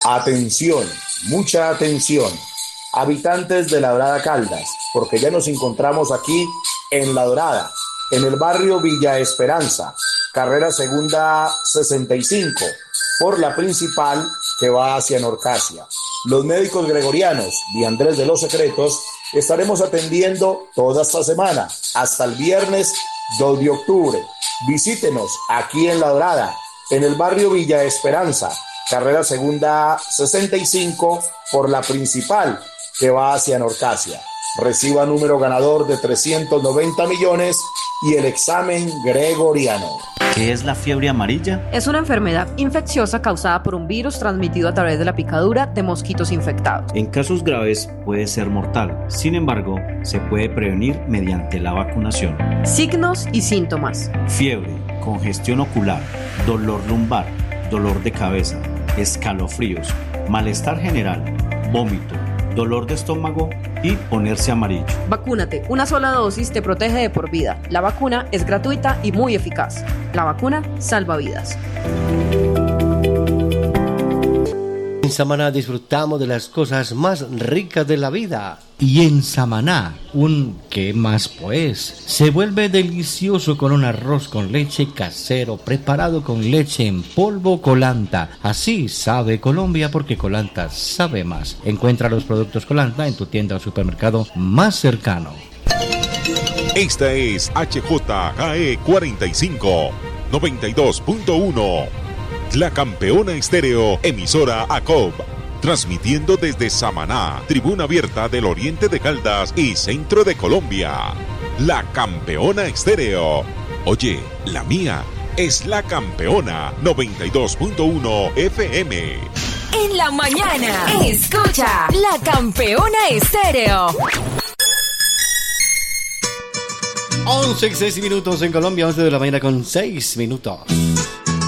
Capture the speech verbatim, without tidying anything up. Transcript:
Atención, mucha atención, habitantes de La Dorada Caldas, porque ya nos encontramos aquí en La Dorada, en el barrio Villa Esperanza, carrera segunda sesenta y cinco, por la principal que va hacia Norcasia. Los médicos gregorianos de Andrés de los Secretos estaremos atendiendo toda esta semana, hasta el viernes dos de octubre. Visítenos aquí en La Dorada, en el barrio Villa Esperanza, carrera segunda sesenta y cinco, por la principal que va hacia Norcasia. Reciba número ganador de trescientos noventa millones y el examen gregoriano. ¿Qué es la fiebre amarilla? Es una enfermedad infecciosa causada por un virus transmitido a través de la picadura de mosquitos infectados. En casos graves puede ser mortal. Sin embargo, se puede prevenir mediante la vacunación. Signos y síntomas: fiebre, congestión ocular, dolor lumbar, dolor de cabeza, escalofríos, malestar general, vómito, dolor de estómago y ponerse amarillo. Vacúnate. Una sola dosis te protege de por vida. La vacuna es gratuita y muy eficaz. La vacuna salva vidas. En Samaná disfrutamos de las cosas más ricas de la vida. Y en Samaná, un ¿qué más pues? Se vuelve delicioso con un arroz con leche casero preparado con leche en polvo Colanta. Así sabe Colombia, porque Colanta sabe más. Encuentra los productos Colanta en tu tienda o supermercado más cercano. Esta es H J K E cuarenta y cinco, noventa y dos punto uno. La Campeona Estéreo, emisora A C O B. Transmitiendo desde Samaná, tribuna abierta del oriente de Caldas y centro de Colombia. La Campeona Estéreo. Oye, la mía es La Campeona noventa y dos punto uno F M. En la mañana, escucha La Campeona Estéreo. once y seis minutos en Colombia, once de la mañana con seis minutos.